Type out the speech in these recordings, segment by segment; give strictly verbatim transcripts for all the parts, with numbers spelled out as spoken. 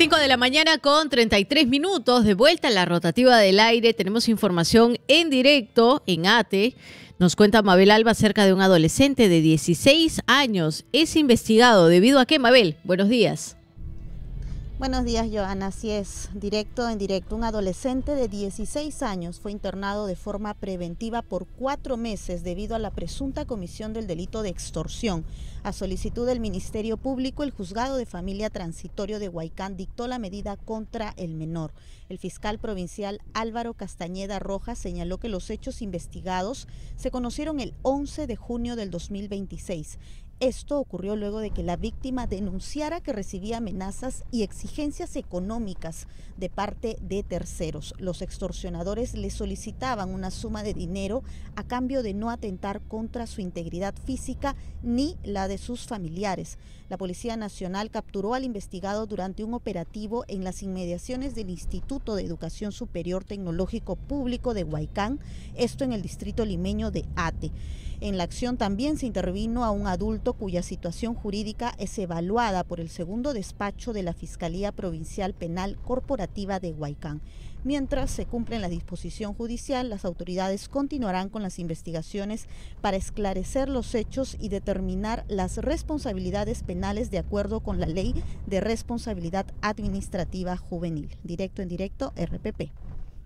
cinco de la mañana con treinta y tres minutos, de vuelta a la rotativa del aire. Tenemos información en directo en ATE. Nos cuenta Mabel Alba acerca de un adolescente de dieciséis años. Es investigado. ¿Debido a qué, Mabel? Buenos días. Buenos días, Joana. Así es, directo en directo. Un adolescente de dieciséis años fue internado de forma preventiva por cuatro meses debido a la presunta comisión del delito de extorsión. A solicitud del Ministerio Público, el Juzgado de Familia Transitorio de Huaycán dictó la medida contra el menor. El fiscal provincial Álvaro Castañeda Rojas señaló que los hechos investigados se conocieron el once de junio del dos mil veintiséis. Esto ocurrió luego de que la víctima denunciara que recibía amenazas y exigencias económicas de parte de terceros. Los extorsionadores le solicitaban una suma de dinero a cambio de no atentar contra su integridad física ni la de sus familiares. La Policía Nacional capturó al investigado durante un operativo en las inmediaciones del Instituto de Educación Superior Tecnológico Público de Huaycán, esto en el distrito limeño de Ate. En la acción también se intervino a un adulto cuya situación jurídica es evaluada por el segundo despacho de la Fiscalía Provincial Penal Corporativa de Huaycán. Mientras se cumple la disposición judicial, las autoridades continuarán con las investigaciones para esclarecer los hechos y determinar las responsabilidades penales de acuerdo con la Ley de Responsabilidad Administrativa Juvenil. Directo en directo, R P P.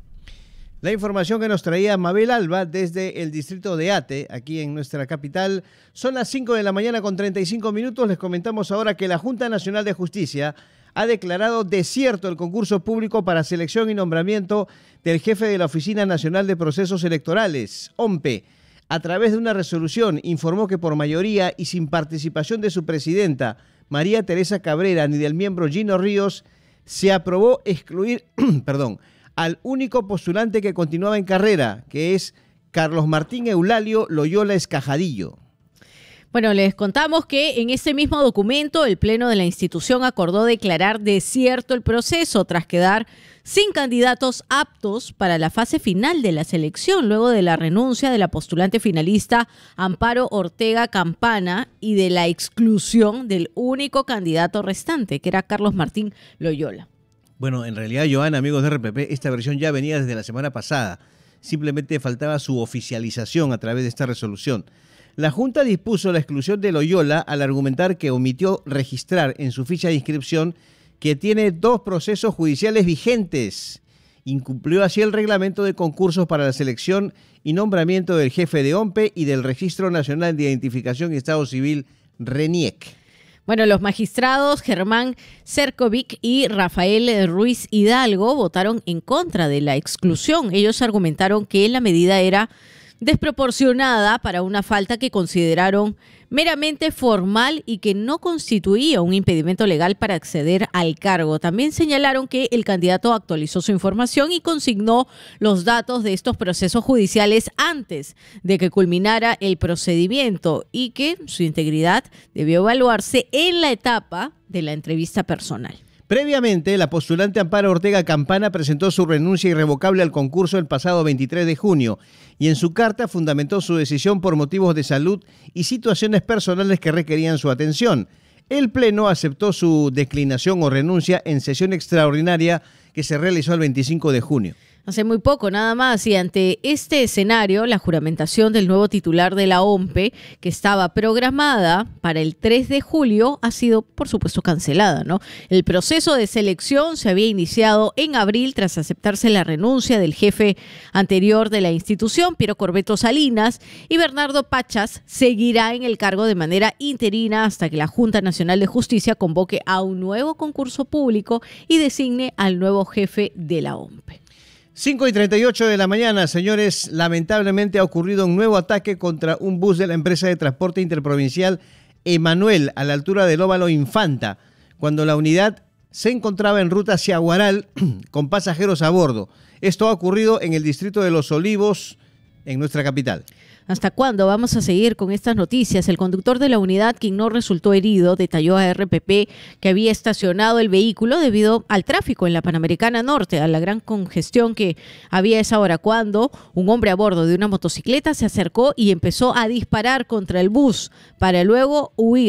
La información que nos traía Mabel Alba desde el distrito de Ate, aquí en nuestra capital. Son las cinco de la mañana con treinta y cinco minutos. Les comentamos ahora que la Junta Nacional de Justicia ha declarado desierto el concurso público para selección y nombramiento del jefe de la Oficina Nacional de Procesos Electorales, O M P E. A través de una resolución informó que por mayoría y sin participación de su presidenta, María Teresa Cabrera, ni del miembro Gino Ríos, se aprobó excluir, perdón, al único postulante que continuaba en carrera, que es Carlos Martín Eulalio Loyola Escajadillo. Bueno, les contamos que en ese mismo documento el Pleno de la institución acordó declarar desierto el proceso tras quedar sin candidatos aptos para la fase final de la selección, luego de la renuncia de la postulante finalista Amparo Ortega Campana y de la exclusión del único candidato restante, que era Carlos Martín Loyola. Bueno, en realidad, Joana, amigos de R P P, esta versión ya venía desde la semana pasada. Simplemente faltaba su oficialización a través de esta resolución. La Junta dispuso la exclusión de Loyola al argumentar que omitió registrar en su ficha de inscripción que tiene dos procesos judiciales vigentes. Incumplió así el reglamento de concursos para la selección y nombramiento del jefe de O M P E y del Registro Nacional de Identificación y Estado Civil, RENIEC. Bueno, los magistrados Germán Cercovic y Rafael Ruiz Hidalgo votaron en contra de la exclusión. Ellos argumentaron que la medida era desproporcionada para una falta que consideraron meramente formal y que no constituía un impedimento legal para acceder al cargo. También señalaron que el candidato actualizó su información y consignó los datos de estos procesos judiciales antes de que culminara el procedimiento y que su integridad debió evaluarse en la etapa de la entrevista personal. Previamente, la postulante Amparo Ortega Campana presentó su renuncia irrevocable al concurso el pasado veintitrés de junio y en su carta fundamentó su decisión por motivos de salud y situaciones personales que requerían su atención. El Pleno aceptó su declinación o renuncia en sesión extraordinaria que se realizó el veinticinco de junio. Hace muy poco nada más, y ante este escenario, la juramentación del nuevo titular de la O M P E, que estaba programada para el tres de julio, ha sido, por supuesto, cancelada, ¿no? El proceso de selección se había iniciado en abril tras aceptarse la renuncia del jefe anterior de la institución, Piero Corbeto Salinas, y Bernardo Pachas seguirá en el cargo de manera interina hasta que la Junta Nacional de Justicia convoque a un nuevo concurso público y designe al nuevo jefe de la O M P E. cinco y treinta y ocho de la mañana, señores, lamentablemente ha ocurrido un nuevo ataque contra un bus de la empresa de transporte interprovincial Emanuel a la altura del óvalo Infanta, cuando la unidad se encontraba en ruta hacia Huaral con pasajeros a bordo. Esto ha ocurrido en el distrito de Los Olivos, en nuestra capital. ¿Hasta cuándo vamos a seguir con estas noticias? El conductor de la unidad, quien no resultó herido, detalló a R P P que había estacionado el vehículo debido al tráfico en la Panamericana Norte, a la gran congestión que había a esa hora, cuando un hombre a bordo de una motocicleta se acercó y empezó a disparar contra el bus para luego huir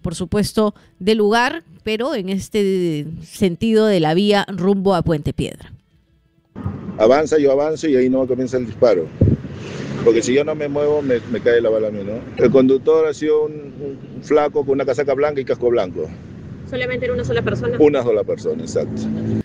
por supuesto, del lugar, pero en este sentido de la vía rumbo a Puente Piedra. Avanza, yo avanzo y ahí no comienza el disparo. Porque si yo no me muevo, me, me cae la bala a mí, ¿no? El conductor ha sido un, un flaco con una casaca blanca y casco blanco. ¿Solamente era una sola persona? Una sola persona, exacto.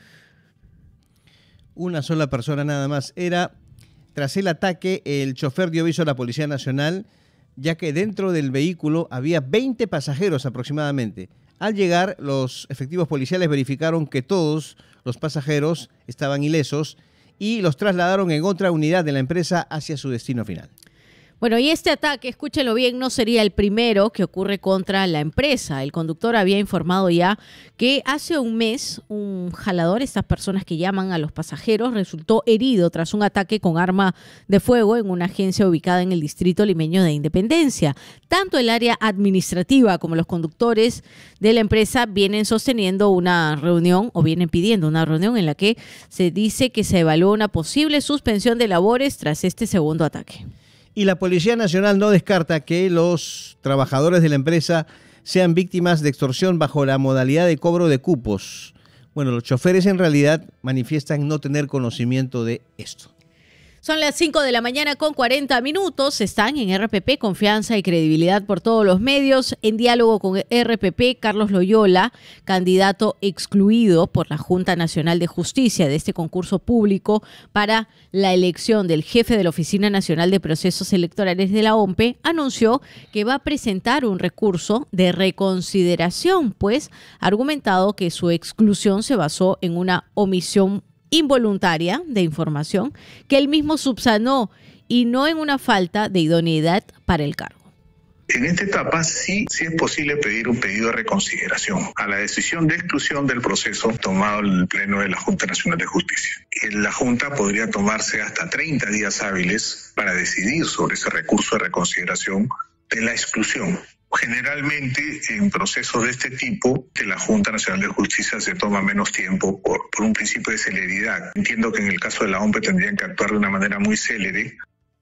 Una sola persona nada más. Era, tras el ataque, el chofer dio aviso a la Policía Nacional, ya que dentro del vehículo había veinte pasajeros aproximadamente. Al llegar, los efectivos policiales verificaron que todos los pasajeros estaban ilesos y los trasladaron en otra unidad de la empresa hacia su destino final. Bueno, y este ataque, escúchelo bien, no sería el primero que ocurre contra la empresa. El conductor había informado ya que hace un mes un jalador, estas personas que llaman a los pasajeros, resultó herido tras un ataque con arma de fuego en una agencia ubicada en el distrito limeño de Independencia. Tanto el área administrativa como los conductores de la empresa vienen sosteniendo una reunión o vienen pidiendo una reunión en la que se dice que se evalúa una posible suspensión de labores tras este segundo ataque. Y la Policía Nacional no descarta que los trabajadores de la empresa sean víctimas de extorsión bajo la modalidad de cobro de cupos. Bueno, los choferes en realidad manifiestan no tener conocimiento de esto. Son las cinco de la mañana con cuarenta minutos. Están en R P P, confianza y credibilidad por todos los medios. En diálogo con R P P, Carlos Loyola, candidato excluido por la Junta Nacional de Justicia de este concurso público para la elección del jefe de la Oficina Nacional de Procesos Electorales de la O M P E, anunció que va a presentar un recurso de reconsideración, pues ha argumentado que su exclusión se basó en una omisión involuntaria de información que él mismo subsanó y no en una falta de idoneidad para el cargo. En esta etapa sí, sí es posible pedir un pedido de reconsideración a la decisión de exclusión del proceso tomado en el Pleno de la Junta Nacional de Justicia. La Junta podría tomarse hasta treinta días hábiles para decidir sobre ese recurso de reconsideración de la exclusión. Generalmente, en procesos de este tipo, que la Junta Nacional de Justicia se toma menos tiempo por, por un principio de celeridad. Entiendo que en el caso de la O M P E tendrían que actuar de una manera muy célere.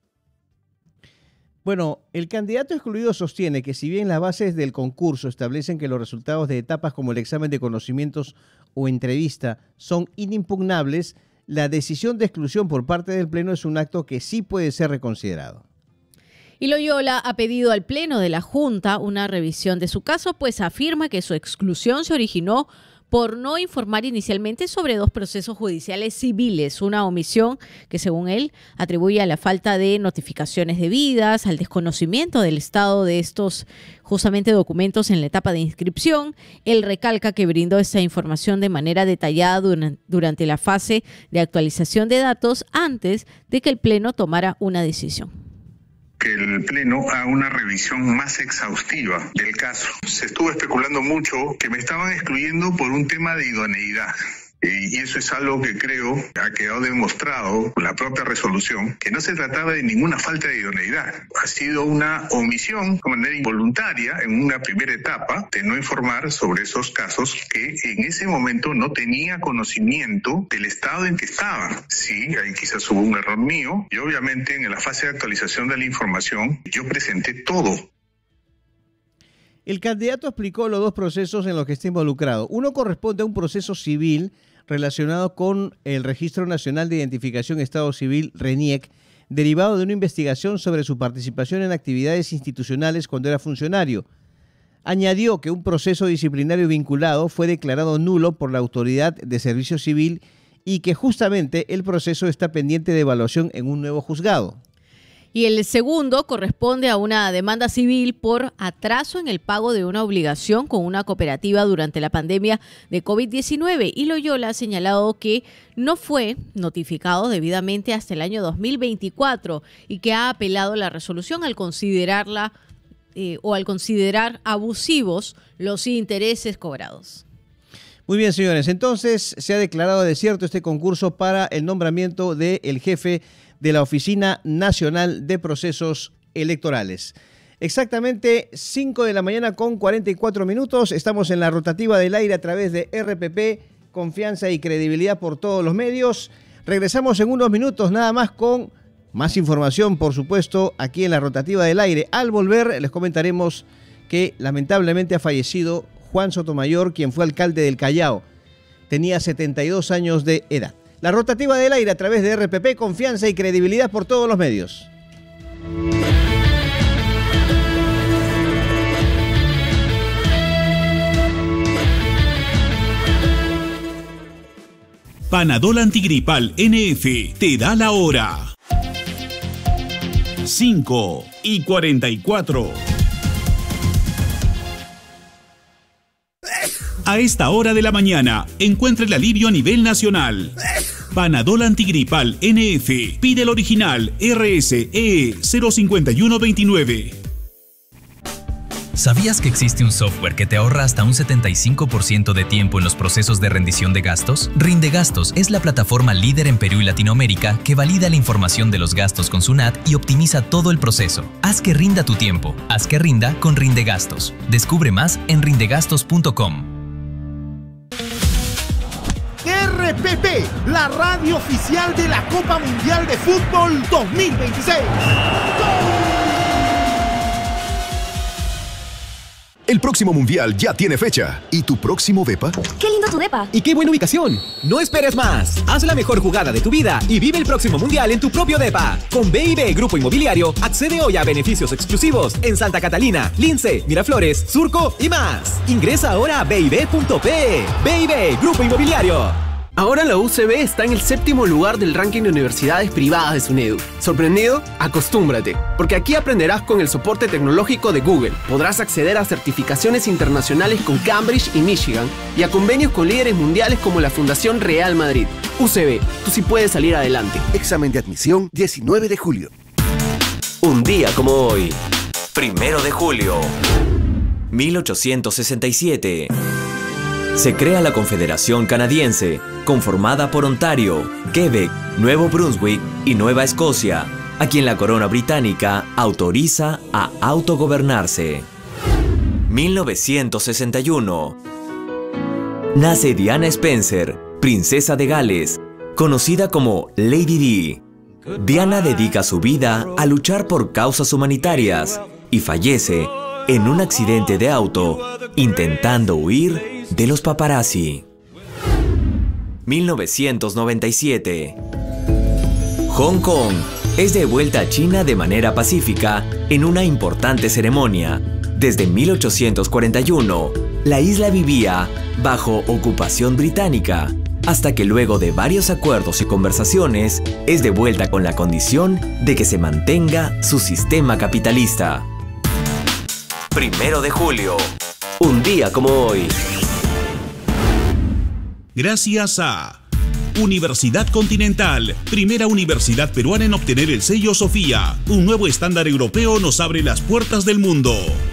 Bueno, el candidato excluido sostiene que si bien las bases del concurso establecen que los resultados de etapas como el examen de conocimientos o entrevista son inimpugnables, la decisión de exclusión por parte del Pleno es un acto que sí puede ser reconsiderado. Y Loyola ha pedido al Pleno de la Junta una revisión de su caso, pues afirma que su exclusión se originó por no informar inicialmente sobre dos procesos judiciales civiles, una omisión que según él atribuye a la falta de notificaciones debidas, al desconocimiento del estado de estos justamente documentos en la etapa de inscripción. Él recalca que brindó esta información de manera detallada durante la fase de actualización de datos antes de que el Pleno tomara una decisión. Que el Pleno haga una revisión más exhaustiva del caso. Se estuvo especulando mucho que me estaban excluyendo por un tema de idoneidad. Y eso es algo que creo ha quedado demostrado con la propia resolución, que no se trataba de ninguna falta de idoneidad. Ha sido una omisión de manera involuntaria en una primera etapa de no informar sobre esos casos que en ese momento no tenía conocimiento del estado en que estaban. Sí, ahí quizás hubo un error mío y obviamente en la fase de actualización de la información yo presenté todo. El candidato explicó los dos procesos en los que está involucrado. Uno corresponde a un proceso civil relacionado con el Registro Nacional de Identificación Estado Civil, RENIEC, derivado de una investigación sobre su participación en actividades institucionales cuando era funcionario. Añadió que un proceso disciplinario vinculado fue declarado nulo por la Autoridad de Servicio Civil y que justamente el proceso está pendiente de evaluación en un nuevo juzgado. Y el segundo corresponde a una demanda civil por atraso en el pago de una obligación con una cooperativa durante la pandemia de COVID diecinueve. Y Loyola ha señalado que no fue notificado debidamente hasta el año dos mil veinticuatro y que ha apelado la resolución al considerarla eh, o al considerar abusivos los intereses cobrados. Muy bien, señores. Entonces se ha declarado desierto este concurso para el nombramiento del jefe de la Oficina Nacional de Procesos Electorales. Exactamente cinco de la mañana con cuarenta y cuatro minutos. Estamos en la rotativa del aire a través de R P P, confianza y credibilidad por todos los medios. Regresamos en unos minutos nada más con más información, por supuesto, aquí en la rotativa del aire. Al volver les comentaremos que lamentablemente ha fallecido Juan Sotomayor, quien fue alcalde del Callao. Tenía setenta y dos años de edad. La rotativa del aire a través de R P P, confianza y credibilidad por todos los medios. Panadol Antigripal N F te da la hora. cinco y cuarenta y cuatro. A esta hora de la mañana, encuentra el alivio a nivel nacional. Panadol Antigripal N F. Pide el original R S E cero cinco uno dos nueve. ¿Sabías que existe un software que te ahorra hasta un setenta y cinco por ciento de tiempo en los procesos de rendición de gastos? Rindegastos es la plataforma líder en Perú y Latinoamérica que valida la información de los gastos con SUNAT y optimiza todo el proceso. Haz que rinda tu tiempo. Haz que rinda con Rindegastos. Descubre más en rindegastos punto com. R P P, la radio oficial de la Copa Mundial de Fútbol dos mil veintiséis. El próximo mundial ya tiene fecha. ¿Y tu próximo depa? ¡Qué lindo tu depa! ¡Y qué buena ubicación! No esperes más. Haz la mejor jugada de tu vida y vive el próximo mundial en tu propio depa. Con B I B Grupo Inmobiliario, accede hoy a beneficios exclusivos en Santa Catalina, Lince, Miraflores, Surco y más. Ingresa ahora a b i b punto p. B I B Grupo Inmobiliario. Ahora la U C B está en el séptimo lugar del ranking de universidades privadas de SUNEDU. ¿Sorprendido? Acostúmbrate, porque aquí aprenderás con el soporte tecnológico de Google. Podrás acceder a certificaciones internacionales con Cambridge y Michigan y a convenios con líderes mundiales como la Fundación Real Madrid. U C B, tú sí puedes salir adelante. Examen de admisión diecinueve de julio. Un día como hoy, primero de julio, mil ochocientos sesenta y siete. Se crea la Confederación Canadiense, conformada por Ontario, Quebec, Nuevo Brunswick y Nueva Escocia, a quien la corona británica autoriza a autogobernarse. mil novecientos sesenta y uno. Nace Diana Spencer, princesa de Gales, conocida como Lady Di. Diana dedica su vida a luchar por causas humanitarias y fallece en un accidente de auto intentando huir de los paparazzi. mil novecientos noventa y siete. Hong Kong es de vuelta a China de manera pacífica en una importante ceremonia. Desde mil ochocientos cuarenta y uno, la isla vivía bajo ocupación británica, hasta que luego de varios acuerdos y conversaciones, es de vuelta con la condición de que se mantenga su sistema capitalista. Primero de julio, un día como hoy. Gracias a Universidad Continental, primera universidad peruana en obtener el sello Sofía. Un nuevo estándar europeo nos abre las puertas del mundo.